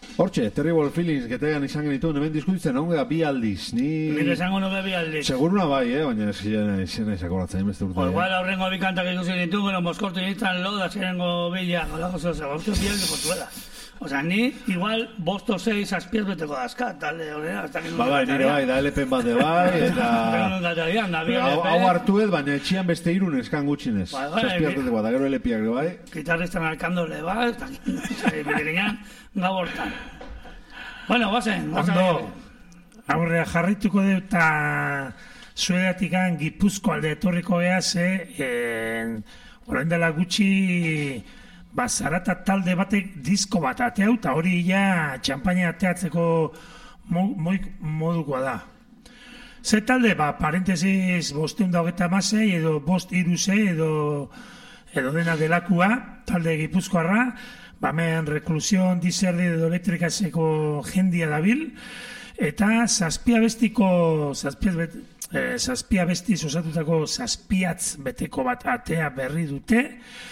Hortxe, Terrible Feelings, getean izan genituen, hemen diskutitzen, onga bi aldiz, ni... Nik esango nuke bi aldiz. Seguruna bai, baina zena izakoratzen, beste urte. Igual aurrengo bi kantak ikusi ditu, gero moskortu nintzen lo, da zirengo bila, golako zoza, gortu bi aldi portuela. Osa, ni igual bosto 6 azpiaz beteko dazka, talde horrela, hasta que bai, nire bai, da LPen bate bai, eta... Hau hartu ez, baina etxian beste irun eskan gutxinez. Zazpiaz beteko da, gero LPak bai. Gitarristan alkandole bai, eta bideginan gabortan. Bueno, guazen. Ondo, aurrea jarrituko dut eta zuedatikan Gipuzko alde etorriko geaz, orain dela gutxi Zarata talde batek disko bat ateau, eta hori ja txampaina ateatzeko modukoa da. Ze talde, parentesis 526 edo 536 edo dena delakua, talde Gipuzkoarra, men reklusion dizerdi edo elektrikazeko jendia dabil, eta zazpia bestiz osatutako zazpiatz beteko bat atea berri dute,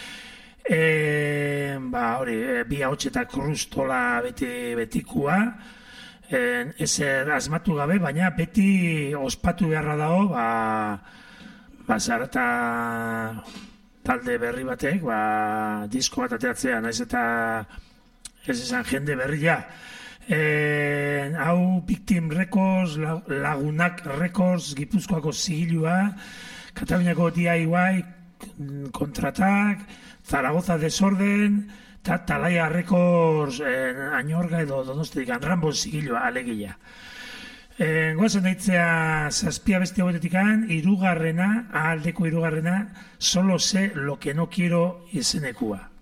hori, bi hauts eta krustola betikua, ezer asmatu gabe, baina beti ospatu beharra dago, Zarata talde berri batek, disko bat ateatzea, naiz eta ez esan jende berria. Hau Victim Records, Lagunak Records, Gipuzkoako zigilua, Kataluniako DIY, Kontratak, Zaragoza Desorden, eta Talaia Records, Añorga edo Donostiak, Rambon zigilua, alegia. Goazen daitzea zazpia bestia botetetikan, aldeko irugarrena, solo sé lo que no quiero izenekua.